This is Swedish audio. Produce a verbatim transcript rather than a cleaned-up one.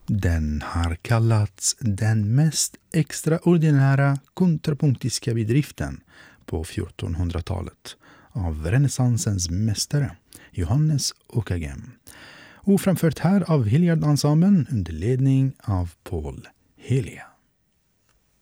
Den har kallats den mest extraordinära kontrapunktiska bedriften på fjortonhundratalet av renässansens mästare Johannes Ockeghem och framfört här av Hilliard-ensemblen under ledning av Paul Helia.